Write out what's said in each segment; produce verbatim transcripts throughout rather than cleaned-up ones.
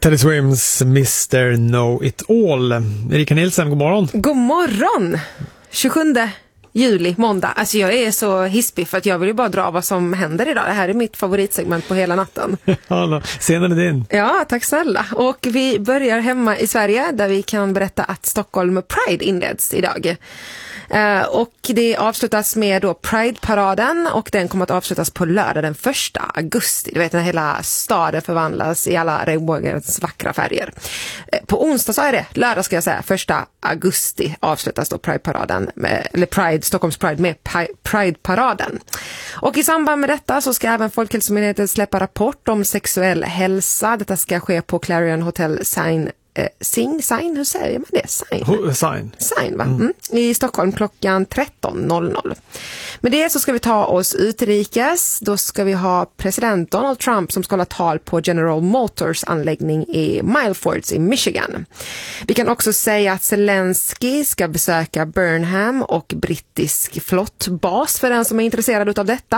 Teddy Swims mister Know-It-All. Erika Nilsson, god morgon. God morgon! tjugosjunde juli, måndag. Alltså jag är så hispig för att jag vill ju bara dra vad som händer idag. Det här är mitt favoritsegment på hela natten. Ja, scenen är din. Ja, tack snälla. Och vi börjar hemma i Sverige där vi kan berätta att Stockholm Pride inleds idag. Uh, och det avslutas med då Pride-paraden och den kommer att avslutas på lördag den första augusti. Du vet när hela staden förvandlas i alla regnbågens vackra färger. Uh, på onsdag så är det, lördag ska jag säga, första augusti avslutas då Pride-paraden, med, eller Pride, Stockholms Pride med Pride-paraden. Och i samband med detta så ska även Folkhälsomyndigheten släppa rapport om sexuell hälsa. Detta ska ske på Clarion Hotel Sign Eh, Sign, sign, hur säger man det? Sign. Sign. Sign, va? Mm. I Stockholm klockan tretton noll noll. Med det så ska vi ta oss utrikes. Då ska vi ha president Donald Trump som ska hålla tal på General Motors anläggning i Milford i Michigan. Vi kan också säga att Zelensky ska besöka Burnham och brittisk flottbas för den som är intresserad av detta.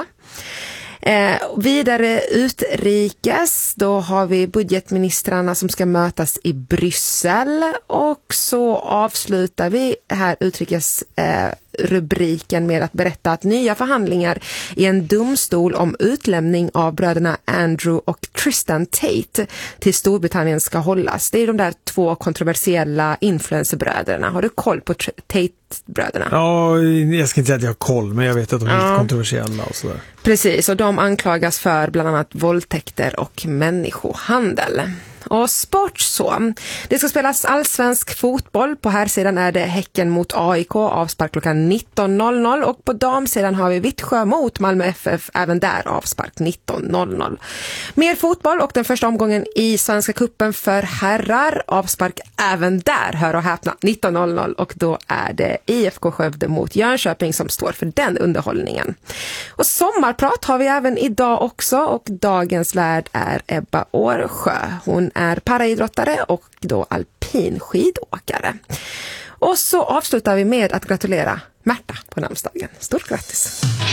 Eh, vidare utrikes, då har vi budgetministrarna som ska mötas i Bryssel och så avslutar vi här utrikes eh, rubriken med att berätta att nya förhandlingar i en domstol om utlämning av bröderna Andrew och Tristan Tate till Storbritannien ska hållas. Det är de där två kontroversiella influencerbröderna. Har du koll på Tate-bröderna? Ja, jag ska inte säga att jag har koll, men jag vet att de är ja. lite kontroversiella och sådär. Precis, och de anklagas för bland annat våldtäkter och människohandel. Och sport så. Det ska spelas allsvensk fotboll. På här sidan är det Häcken mot A I K, avspark klockan nitton noll noll. Och på damsidan har vi Vittsjö mot Malmö F F, även där avspark nitton noll noll. Mer fotboll och den första omgången i Svenska kuppen för herrar. Avspark även där, hör och häpna, nitton noll noll. Och då är det I F K Skövde mot Jönköping som står för den underhållningen. Och sommarprat har vi även idag också. Och dagens värd är Ebba Årsjö. Hon är paraidrottare och då alpin skidåkare. Och så avslutar vi med att gratulera Märta på namnsdagen. Stort grattis!